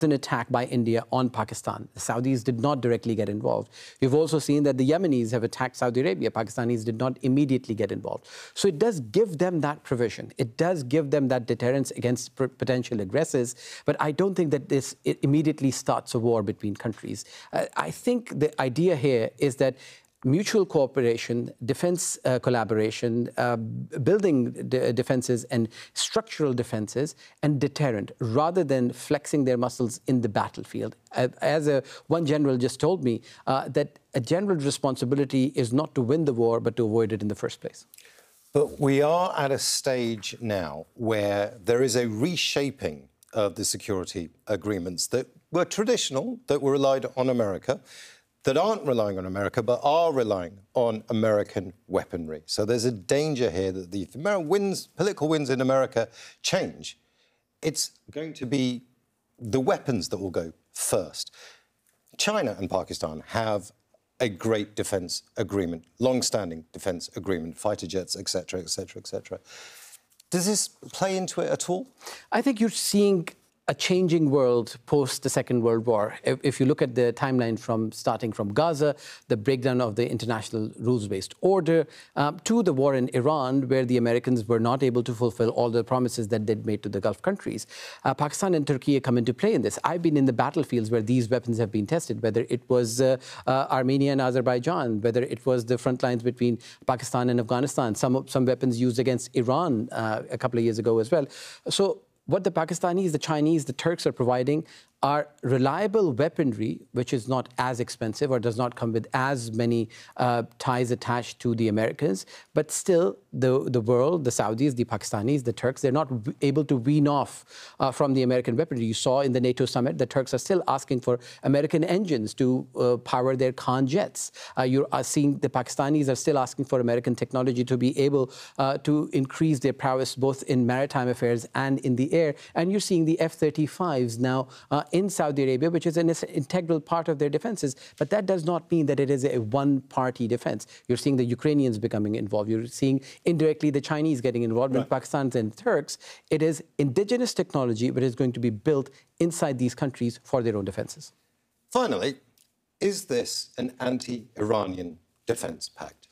an attack by India on Pakistan. The Saudis did not directly get involved. You've also seen that the Yemenis have attacked Saudi Arabia. Pakistanis did not immediately get involved. So it does give them that provision. It does give them that deterrence against potential aggressors. But I don't think that it immediately starts a war between countries. I think the idea here is that mutual cooperation, defense collaboration, building defenses and structural defenses, and deterrent, rather than flexing their muscles in the battlefield. As one general just told me, that a general's responsibility is not to win the war, but to avoid it in the first place. But we are at a stage now where there is a reshaping of the security agreements that were traditional, that were relied on America, that aren't relying on America, but are relying on American weaponry. So there's a danger here that if political wins in America change, it's going to be the weapons that will go first. China and Pakistan have a great defence agreement, long-standing defence agreement, fighter jets, etc., etc., etc. Does this play into it at all? I think you're seeing a changing world post the Second World War. If you look at the timeline starting from Gaza, the breakdown of the international rules-based order, to the war in Iran, where the Americans were not able to fulfill all the promises that they'd made to the Gulf countries. Pakistan and Turkey come into play in this. I've been in the battlefields where these weapons have been tested, whether it was Armenia and Azerbaijan, whether it was the front lines between Pakistan and Afghanistan, some weapons used against Iran a couple of years ago as well. So what the Pakistanis, the Chinese, the Turks are providing are reliable weaponry, which is not as expensive or does not come with as many ties attached to the Americans. But still, the world, the Saudis, the Pakistanis, the Turks, they're not able to wean off from the American weaponry. You saw in the NATO summit, the Turks are still asking for American engines to power their Khan jets. You're seeing the Pakistanis are still asking for American technology to be able to increase their prowess both in maritime affairs and in the air. And you're seeing the F-35s now in Saudi Arabia, which is an integral part of their defenses. But that does not mean that it is a one-party defense. You're seeing the Ukrainians becoming involved. You're seeing indirectly the Chinese getting involved, with Pakistanis and Turks. It is indigenous technology, but it's going to be built inside these countries for their own defenses. Finally, is this an anti-Iranian defense pact?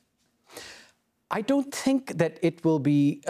I don't think that it will be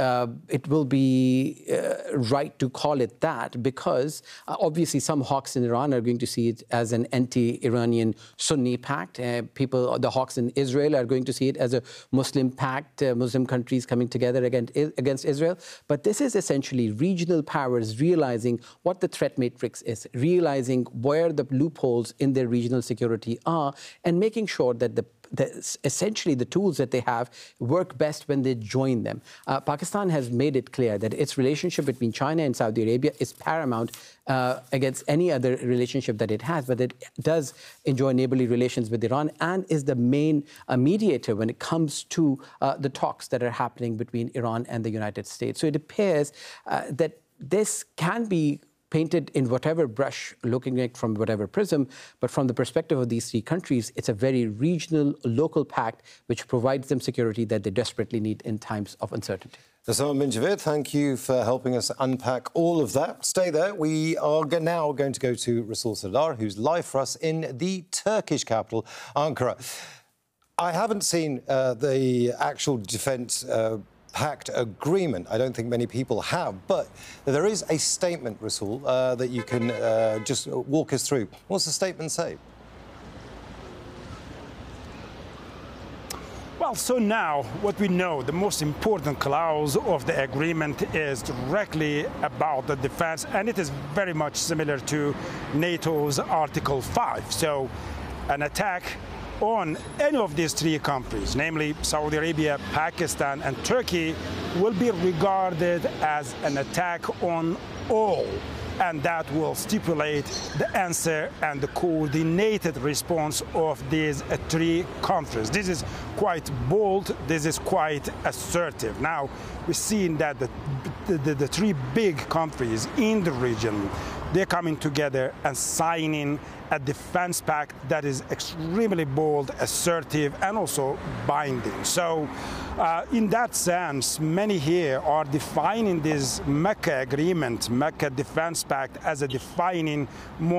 right to call it that, because obviously some hawks in Iran are going to see it as an anti-Iranian Sunni pact. The hawks in Israel are going to see it as a Muslim pact, Muslim countries coming together against Israel. But this is essentially regional powers realizing what the threat matrix is, realizing where the loopholes in their regional security are, and making sure that essentially the tools that they have work best when they join them. Pakistan has made it clear that its relationship between China and Saudi Arabia is paramount against any other relationship that it has, but it does enjoy neighborly relations with Iran and is the main mediator when it comes to the talks that are happening between Iran and the United States. So it appears that this can be painted in whatever brush, looking at it from whatever prism, but from the perspective of these three countries, it's a very regional, local pact which provides them security that they desperately need in times of uncertainty. Osama bin Javed, thank you for helping us unpack all of that. Stay there. We are now going to go to Rasul Sardar, who's live for us in the Turkish capital, Ankara. I haven't seen the actual defence pact agreement. I don't think many people have, but there is a statement, Rasul, that you can just walk us through. What's the statement say? Well, so now what we know, the most important clause of the agreement is directly about the defense, and it is very much similar to NATO's Article 5. So an attack on any of these three countries, namely Saudi Arabia, Pakistan, and Turkey, will be regarded as an attack on all. And that will stipulate the answer and the coordinated response of these three countries. This is quite bold. This is quite assertive. Now, we've seen that the three big countries in the region, they're coming together and signing a defense pact that is extremely bold, assertive, and also binding. So in that sense, many here are defining this Mecca agreement, Mecca Defense Pact, as a defining moment